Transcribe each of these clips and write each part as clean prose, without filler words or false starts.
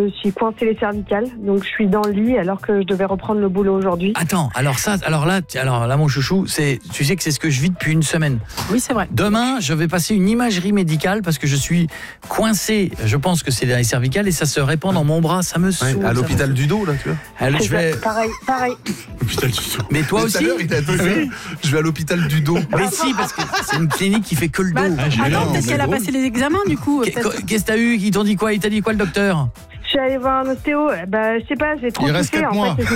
suis coincée les cervicales, donc je suis dans le lit alors que je devais reprendre le boulot aujourd'hui. Attends, alors là mon chouchou, tu sais que c'est ce que je vis depuis une semaine. Oui, c'est vrai. Demain, je vais passer une imagerie médicale parce que je suis coincé, je pense que c'est dans les cervicales et ça se répand dans mon bras, ça me saoule. À l'hôpital du dos là, tu vois. Alors, Pareil. L'hôpital du dos. Mais toi aussi il a dit ça. Je vais à l'hôpital du dos. Mais si, parce que c'est une clinique qui fait que le dos. Attends, peut-être qu'elle a passé les examens du coup. Qu'est-ce que t'as eu? Ils t'ont dit quoi? Il t'a dit quoi le docteur? Je suis allée voir un ostéo, je sais pas, j'ai trop toussé, en fait, je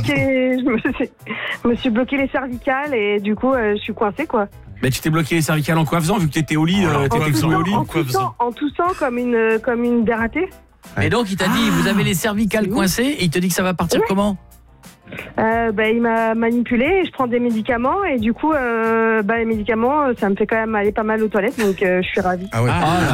me suis bloqué les cervicales et du coup, je suis coincée, quoi. Mais tu t'es bloqué les cervicales en quoi faisant, vu que t'étais au lit, t'étais cloué au lit? En toussant comme une dératée. Et donc il t'a dit, vous avez les cervicales coincées et il te dit que ça va partir comment? Il m'a manipulé et je prends des médicaments et du coup les médicaments ça me fait quand même aller pas mal aux toilettes, donc je suis ravie. Ah ouais.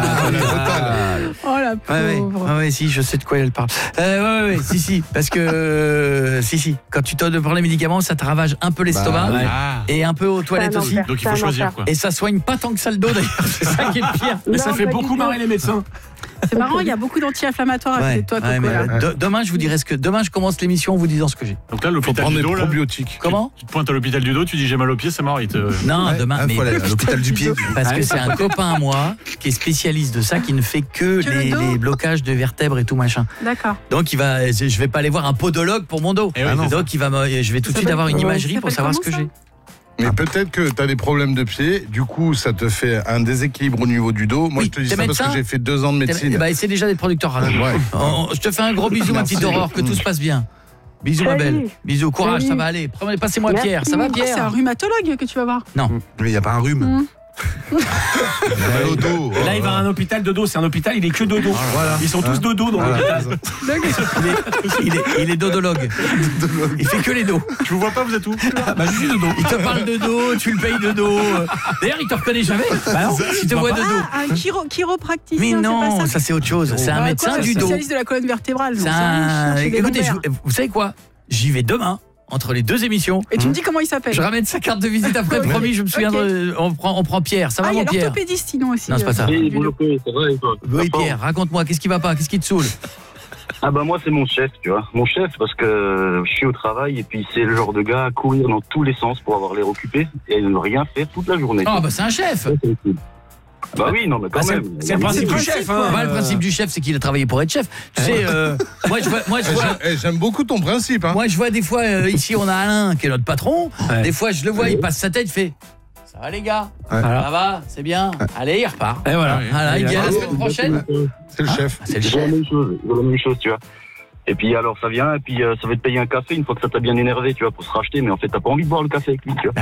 Oh la pauvre. Ouais, si, je sais de quoi elle parle. Si, parce que si, quand tu te prends les médicaments, ça te ravage un peu l'estomac et un peu aux toilettes aussi. Donc il faut choisir quoi. Et ça soigne pas tant que ça le dos d'ailleurs, c'est ça qui est le pire. Mais ça fait beaucoup marrer les médecins. C'est marrant, il y a beaucoup d'anti-inflammatoires à côté de toi, Coco. Demain, je vous dirai demain, je commence l'émission en vous disant ce que j'ai. Donc là, l'hôpital du dos, probiotiques. Comment? Tu te pointes à l'hôpital du dos, tu dis j'ai mal au pied, c'est mort. Non, demain, mais faut aller à l'hôpital du pied. parce que c'est un copain à moi qui est spécialiste de ça, qui ne fait que les blocages de vertèbres et tout machin. D'accord. Donc je vais pas aller voir un podologue pour mon dos. Donc je vais tout de suite avoir une imagerie pour savoir ce que j'ai. Mais peut-être que tu as des problèmes de pied, du coup ça te fait un déséquilibre au niveau du dos. Moi je te dis ça parce que j'ai fait 2 ans de médecine. Essaie déjà d'être producteur. Je te fais un gros bisou ma petite Aurore, que tout se passe bien. Bisous ma belle. Bisous, courage, ça va aller. Passez-moi Pierre, ça va Pierre? C'est un rhumatologue que tu vas voir. Non. Mais il n'y a pas un rhume. Au dos. Là, il va à un hôpital de dos. C'est un hôpital, il est que dodo. Ils sont tous dodo dans l'hôpital. Il est dodologue. Il fait que les dos. Je vous vois pas, vous êtes où? Je suis dodo. Il te parle de dos, tu le payes de dos. D'ailleurs, il te reconnaît jamais. Si te voit de dos. Un chiropracticien. Mais non, ça c'est autre chose. C'est un médecin du dos. Spécialiste de la colonne vertébrale. Écoutez, vous savez quoi? J'y vais demain. Entre les 2 émissions. Et tu me dis comment il s'appelle? Je ramène sa carte de visite après, promis, je me souviendrai. On prend Pierre, ça va mon Pierre? Il y a l'orthopédiste sinon aussi. Non, c'est pas ça. Oui, ça va et toi? Oui Pierre, raconte-moi, qu'est-ce qui va pas? Qu'est-ce qui te saoule? Moi c'est mon chef, tu vois. Mon chef parce que je suis au travail et puis c'est le genre de gars à courir dans tous les sens pour avoir l'air occupé et ne rien faire toute la journée. C'est un chef. Oui, non, mais quand même. C'est le principe du chef. Le principe du chef, c'est qu'il a travaillé pour être chef. Tu sais, moi je vois. J'aime beaucoup ton principe. Moi, je vois des fois, ici, on a Alain, qui est notre patron. Des fois, je le vois, il passe sa tête, il fait... Ça va les gars? Ça va? C'est bien? Allez, il repart. Et voilà. Il vient la semaine prochaine. C'est le chef. C'est le chef. La même chose, tu vois. Et puis alors ça vient et puis ça va te payer un café une fois que ça t'a bien énervé, tu vois, pour se racheter, mais en fait t'as pas envie de boire le café avec lui, tu vois.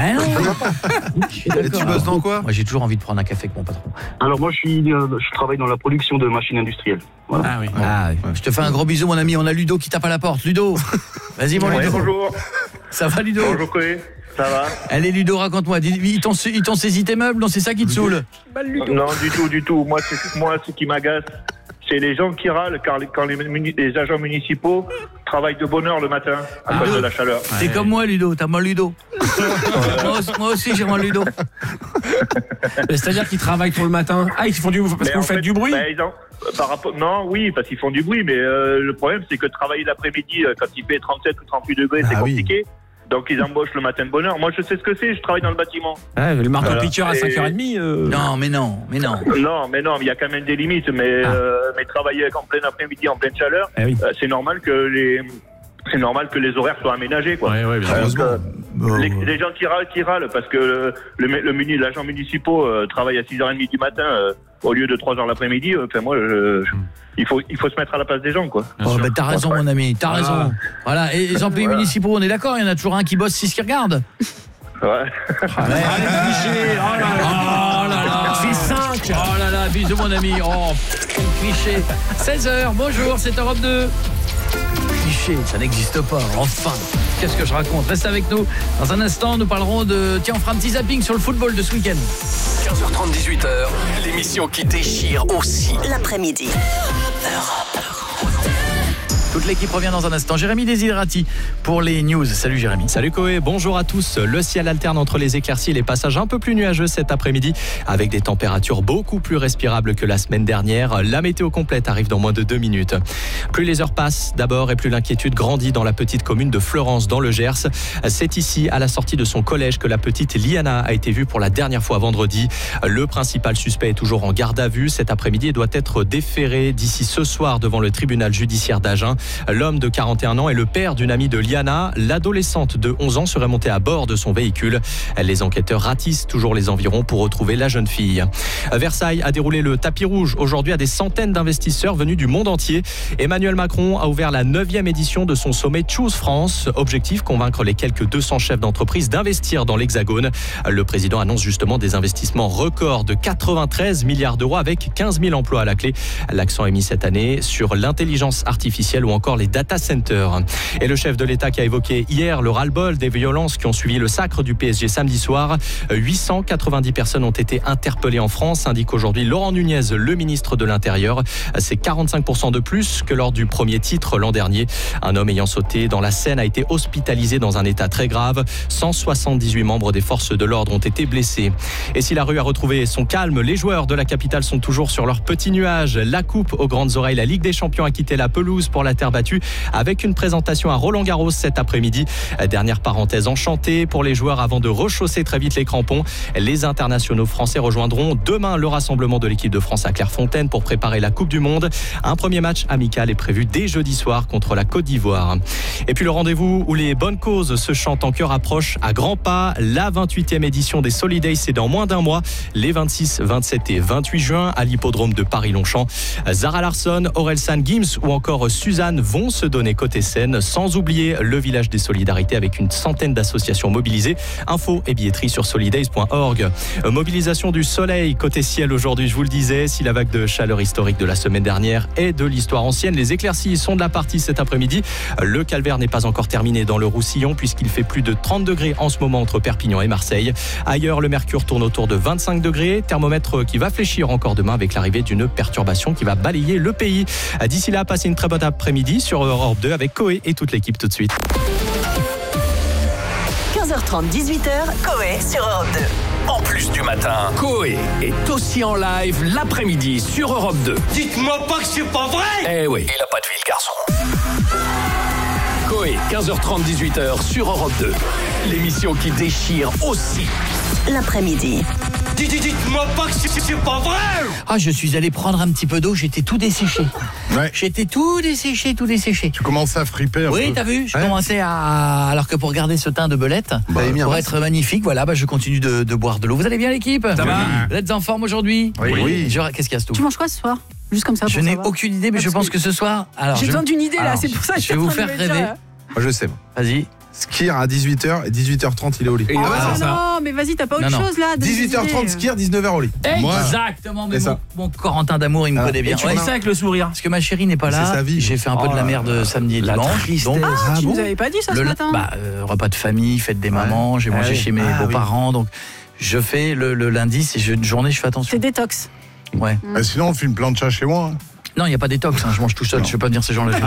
Et tu bosses dans quoi? Moi j'ai toujours envie de prendre un café avec mon patron. Alors moi je travaille dans la production de machines industrielles. Voilà. Je te fais un gros bisou mon ami, on a Ludo qui tape à la porte. Ludo, vas-y mon Ludo. Bonjour. Ça va Ludo? Bonjour Coé, ça va? Allez Ludo, raconte-moi, ils t'ont saisi tes meubles, non c'est ça qui te saoule? Non du tout, moi ce qui m'agace, c'est les gens qui râlent quand les agents municipaux travaillent de bonne heure le matin à cause de la chaleur. C'est comme moi Ludo, t'as mal Ludo. moi aussi j'ai mal Ludo. C'est-à-dire qu'ils travaillent tôt le matin. Ils font parce que vous faites du bruit? Non, oui, parce qu'ils font du bruit, mais le problème c'est que travailler l'après-midi quand il fait 37 ou 38 degrés, c'est compliqué. Donc ils embauchent le matin de bonne heure. Moi je sais ce que c'est, je travaille dans le bâtiment. Le marteau-piqueur à 5h30 Non, mais non, il y a quand même des limites. Mais travailler en plein après-midi, en pleine chaleur, c'est normal que les horaires soient aménagés, quoi. Les gens qui râlent parce que l'agent municipal travaille à 6h30 du matin au lieu de 3h l'après-midi. Il faut se mettre à la place des gens, quoi. T'as raison mon ami, t'as raison. Voilà, et les employés municipaux, on est d'accord, il y en a toujours un qui bosse, 6 qui regarde. Ouais. Cliché. Oh là là. Tu fais 5. Oh là là, bisous mon ami. Oh, cliché. 16h, bonjour, c'est Europe 2. Cliché, ça n'existe pas, enfin. Qu'est-ce que je raconte? Reste avec nous. Dans un instant, nous parlerons de... Tiens, on fera un petit zapping sur le football de ce week-end. 15h30, 18h, l'émission qui déchire aussi l'après-midi. Toute l'équipe revient dans un instant. Jérémy Desiderati pour les news. Salut Jérémy. Salut Koé, bonjour à tous. Le ciel alterne entre les éclaircies et les passages un peu plus nuageux cet après-midi avec des températures beaucoup plus respirables que la semaine dernière. La météo complète arrive dans moins de 2 minutes. Plus les heures passent d'abord et plus l'inquiétude grandit dans la petite commune de Fleurance dans le Gers. C'est ici, à la sortie de son collège, que la petite Liana a été vue pour la dernière fois vendredi. Le principal suspect est toujours en garde à vue cet après-midi et doit être déféré d'ici ce soir devant le tribunal judiciaire d'Agen. L'homme de 41 ans est le père d'une amie de Liana. L'adolescente de 11 ans serait montée à bord de son véhicule. Les enquêteurs ratissent toujours les environs pour retrouver la jeune fille. Versailles a déroulé le tapis rouge aujourd'hui à des centaines d'investisseurs venus du monde entier. Emmanuel Macron a ouvert la 9e édition de son sommet Choose France. Objectif, convaincre les quelques 200 chefs d'entreprise d'investir dans l'Hexagone. Le président annonce justement des investissements records de 93 milliards d'euros avec 15 000 emplois à la clé. L'accent est mis cette année sur l'intelligence artificielle ou encore les data centers. Et le chef de l'État qui a évoqué hier le ras-le-bol des violences qui ont suivi le sacre du PSG samedi soir. 890 personnes ont été interpellées en France, indique aujourd'hui Laurent Nunez, le ministre de l'Intérieur. C'est 45% de plus que lors du premier titre l'an dernier. Un homme ayant sauté dans la Seine a été hospitalisé dans un état très grave. 178 membres des forces de l'ordre ont été blessés. Et si la rue a retrouvé son calme, les joueurs de la capitale sont toujours sur leur petit nuage. La coupe aux grandes oreilles, la Ligue des Champions a quitté la pelouse pour la terre battue avec une présentation à Roland-Garros cet après-midi. Dernière parenthèse enchantée pour les joueurs avant de rechausser très vite les crampons. Les internationaux français rejoindront demain le rassemblement de l'équipe de France à Clairefontaine pour préparer la Coupe du Monde. Un premier match amical est prévu dès jeudi soir contre la Côte d'Ivoire. Et puis le rendez-vous où les bonnes causes se chantent en chœur approche à grands pas. La 28e édition des Solidays, c'est dans moins d'un mois, les 26, 27 et 28 juin à l'hippodrome de Paris-Longchamp. Zara Larsson, Orelsan Gims ou encore Suzanne vont se donner côté scène, sans oublier le village des solidarités avec une centaine d'associations mobilisées. Infos et billetterie sur solidays.org. Mobilisation du soleil côté ciel aujourd'hui, je vous le disais, si la vague de chaleur historique de la semaine dernière est de l'histoire ancienne, les éclaircies sont de la partie cet après-midi. Le calvaire n'est pas encore terminé dans le Roussillon puisqu'il fait plus de 30 degrés en ce moment entre Perpignan et Marseille. Ailleurs, le mercure tourne autour de 25 degrés, thermomètre qui va fléchir encore demain avec l'arrivée d'une perturbation qui va balayer le pays. D'ici là, passez une très bonne après-midi sur Europe 2 avec Koé et toute l'équipe tout de suite. 15h30, 18h, Koé sur Europe 2. En plus du matin, Koé est aussi en live l'après-midi sur Europe 2. Dites-moi pas que c'est pas vrai! Eh oui, il a pas de vie le garçon. Koé, 15h30, 18h sur Europe 2. L'émission qui déchire aussi l'après-midi. Dites-moi pas que c'est pas vrai! Ah, je suis allé prendre un petit peu d'eau, j'étais tout desséché. Ouais. J'étais tout desséché. Tu commençais à friper un peu. Oui, t'as vu, je commençais à... Alors que pour garder ce teint de belette, pour être magnifique, voilà, je continue de boire de l'eau. Vous allez bien l'équipe? Ça va? Vous êtes en forme aujourd'hui? Oui. Qu'est-ce qu'il y a, Stou? Tu manges quoi ce soir? Juste comme ça. Je n'ai aucune idée, mais je pense que ce soir... J'ai besoin d'une idée là, c'est pour ça que je vais vous faire rêver. Moi je sais. Vas-y. Skier à 18h et 18h30 il est au lit. Oh non, mais vas-y, t'as pas autre chose là? 18h30 skier, 19h au lit. Exactement, mais mon Corentin d'amour, il me connaît bien. Tu fais ça avec le sourire. Parce que ma chérie n'est pas là. C'est sa vie. J'ai fait un peu de la merde samedi et dimanche. Donc, tu nous avais pas dit ça ce matin? Repas de famille, fête des mamans, j'ai mangé chez mes beaux-parents, donc je fais le lundi, c'est une journée, je fais attention. C'est détox. Ouais. Sinon on fait une plancha chez moi. Non, il n'y a pas détox, je mange tout seul, je ne vais pas venir ces gens-là chez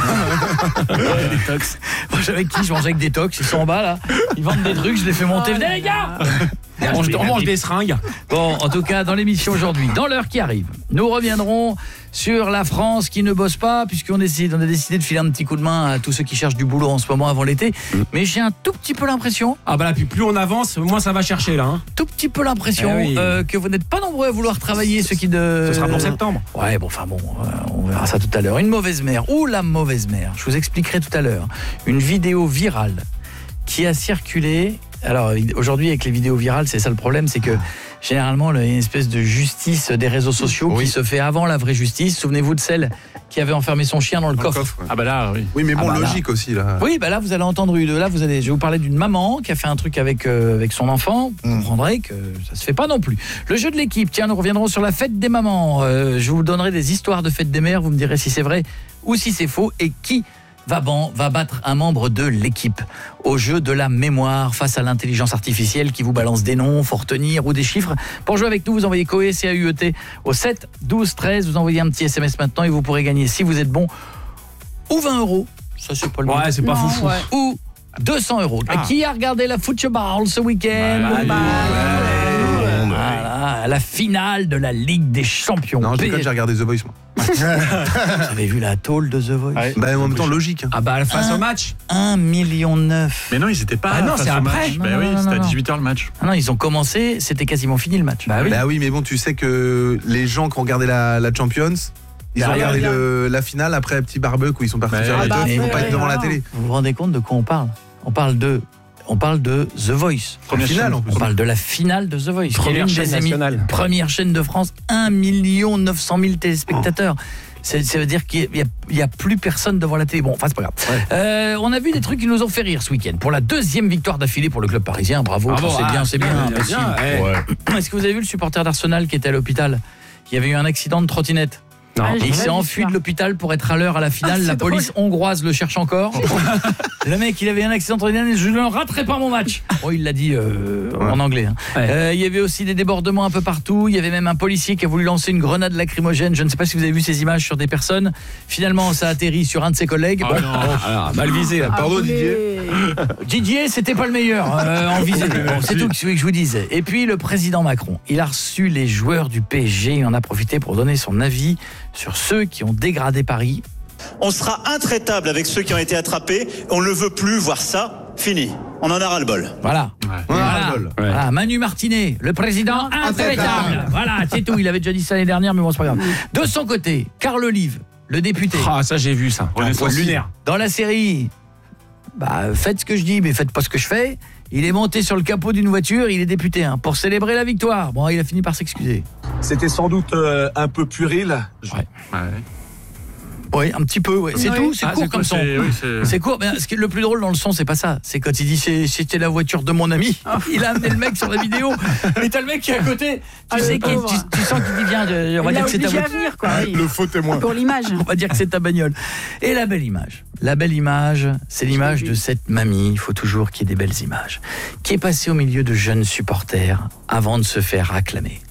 moi. Détox. Moi, avec qui je mange avec détox, ils sont en bas là, ils vendent des trucs, je les fais monter. Venez les gars! On mange des seringues. Bon, en tout cas, dans l'émission aujourd'hui, dans l'heure qui arrive, nous reviendrons sur la France qui ne bosse pas, puisqu'on a décidé de filer un petit coup de main à tous ceux qui cherchent du boulot en ce moment avant l'été. Mais j'ai un tout petit peu l'impression... Ah bah là, puis plus on avance, moins ça va chercher là. Hein. Tout petit peu l'impression que vous n'êtes pas nombreux à vouloir travailler, ceux qui Ce sera pour septembre. Ouais, bon, on verra ça tout à l'heure. Une mauvaise mère, ou la mauvaise mère, je vous expliquerai tout à l'heure. Une vidéo virale qui a circulé... Alors aujourd'hui avec les vidéos virales, c'est ça le problème, c'est que généralement il y a une espèce de justice des réseaux sociaux qui se fait avant la vraie justice. Souvenez-vous de celle qui avait enfermé son chien dans le coffre. Ah bah là oui. Oui mais bon logique aussi là. Oui bah là vous allez entendre je vais vous parler d'une maman qui a fait un truc avec son enfant. Vous comprendrez que ça se fait pas non plus. Le jeu de l'équipe, tiens, nous reviendrons sur la fête des mamans. Je vous donnerai des histoires de fête des mères, vous me direz si c'est vrai ou si c'est faux et qui va battre un membre de l'équipe au jeu de la mémoire face à l'intelligence artificielle qui vous balance des noms, faut retenir ou des chiffres. Pour jouer avec nous, vous envoyez Koé, CAUET au 7 12 13, vous envoyez un petit SMS maintenant et vous pourrez gagner, si vous êtes bon, ou 20 €. Ça, c'est pas le Ouais, c'est pas foufou. Ou 200 €. Qui a regardé la football ce week-end? Voilà, la finale de la Ligue des Champions. Non, j'ai regardé The Voice, moi. Vous avez vu la tôle de The Voice? Bah, en même temps, logique. Ah bah, face au match 1,9 million. Mais non, ils étaient pas non, c'est après. Bah oui, c'était à 18h le match. Ah non, ils ont commencé, c'était quasiment fini le match. Bah oui, mais bon, tu sais que les gens qui ont regardé la Champions, ils ont regardé la finale après un petit barbecue où ils sont partis faire la teuf, ils vont pas être devant la télé. Vous vous rendez compte de quoi on parle? On parle de The Voice. Première finale en plus. On parle de la finale de The Voice. Première chaîne nationale. Première chaîne de France, 1 900 000 téléspectateurs. Ça veut dire qu'il y a plus personne devant la télé. Bon, enfin, c'est pas grave. Ouais. On a vu des trucs qui nous ont fait rire ce week-end. Pour la 2e victoire d'affilée pour le club parisien. Bravo, c'est bien. Est-ce que vous avez vu le supporter d'Arsenal qui était à l'hôpital? Il y avait eu un accident de trottinette. Il s'est enfui de l'hôpital pour être à l'heure à la finale. La police hongroise le cherche encore. Le mec, il avait un accident de trottinette. Je ne raterai pas mon match. Oh, il l'a dit en anglais. Il y avait aussi des débordements un peu partout. Il y avait même un policier qui a voulu lancer une grenade lacrymogène. Je ne sais pas si vous avez vu ces images sur des personnes. Finalement, ça atterrit sur un de ses collègues. Mal visé. Pardon, Didier. Didier, c'était pas le meilleur en visée. Bon, c'est tout ce que je vous disais. Et puis, le président Macron, il a reçu les joueurs du PSG. Il en a profité pour donner son avis sur ceux qui ont dégradé Paris. On sera intraitable avec ceux qui ont été attrapés. On ne veut plus voir ça. Fini. On en a ras-le-bol. Voilà. Voilà. Manu Martinet, le président intraitable. Voilà, c'est tout. Il avait déjà dit ça l'année dernière, mais bon, c'est pas grave. De son côté, Carl Olive, le député. Ah, ça j'ai vu ça. Lunaire. Dans la série, faites ce que je dis, mais faites pas ce que je fais. Il est monté sur le capot d'une voiture, il est député pour célébrer la victoire. Bon, il a fini par s'excuser. C'était sans doute un peu puéril. Oui, un petit peu, c'est tout, c'est court comme son. C'est court, mais le plus drôle dans le son, c'est pas ça. C'est quand il dit c'était la voiture de mon ami. Il a amené le mec sur la vidéo. Et t'as le mec qui est à côté. Tu sens qu'il dit bien, on va dire que c'est ta voiture. Le faux témoin. Pour l'image. On va dire que c'est ta bagnole. Et la belle image. La belle image, c'est l'image de cette mamie, il faut toujours qu'il y ait des belles images, qui est passée au milieu de jeunes supporters avant de se faire acclamer.